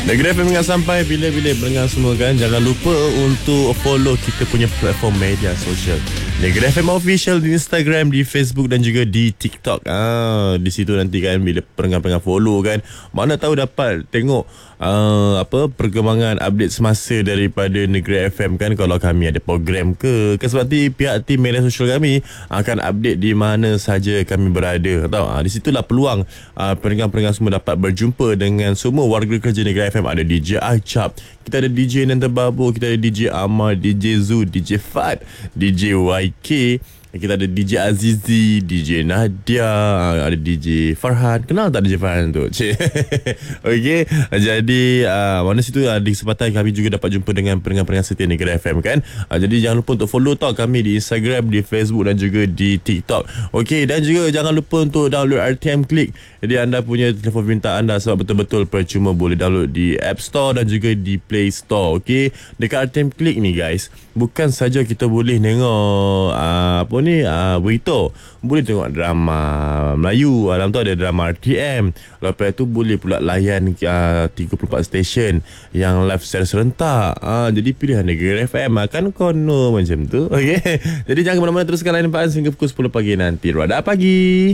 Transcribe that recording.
Negeri FM ingat sampai bila-bila pendengar semua kan. Jangan lupa untuk follow kita punya platform media sosial Negeri FM Official di Instagram, di Facebook dan juga di TikTok. Di situ nanti kan bila pendengar-pendengar follow kan, mana tahu dapat tengok perkembangan update semasa daripada Negeri FM kan. Kalau kami ada program ke sebab pihak tim media sosial kami akan update di mana saja kami berada. Tahu di situlah peluang pendengar-pendengar semua dapat berjumpa dengan semua warga kerja Negeri FM. Ada DJ Acap, kita ada DJ Nanti Babu, kita ada DJ Amar, DJ Zu, DJ Fat, DJ YK, kita ada DJ Azizi, DJ Nadia, ada DJ Farhan. Kenal tak DJ Farhan tu? Okey. Jadi mana situ ada kesempatan kami juga dapat jumpa dengan pendengar-pendengar setia Negeri FM kan. Jadi jangan lupa untuk follow tau kami di Instagram, di Facebook dan juga di TikTok. Okey, dan juga jangan lupa untuk download RTM Click. Jadi anda punya telefon pintar anda sebab betul-betul percuma boleh download di App Store dan juga di Play Store. Okey, dekat RTM Click ni guys, bukan saja kita boleh tengok berita, boleh tengok drama Melayu, dalam tu ada drama RTM. Lepas tu boleh pula layan 34 stesen yang live secara serentak. Jadi pilihan Negeri FM akan kono macam tu. Okey. Jadi jangan ke mana-mana, teruskan layan Pak sehingga pukul 10 pagi nanti. Radak pagi.